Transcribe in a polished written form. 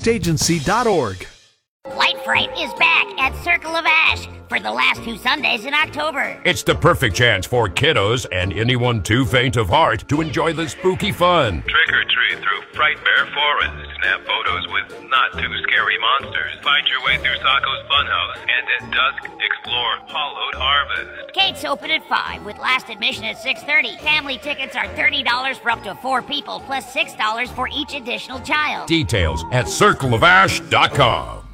firstagency.org. Light Fright is back at Circle of Ash for the last 2 Sundays in October. It's the perfect chance for kiddos and anyone too faint of heart to enjoy the spooky fun. Trick or treat through Frightmare Forest. Snap photos with not too scary monsters. Find your way through Sacco's Funhouse. And at dusk, explore Hollowed Harvest. Gates open at 5 with last admission at 6:30. Family tickets are $30 for up to 4 people plus $6 for each additional child. Details at circleofash.com.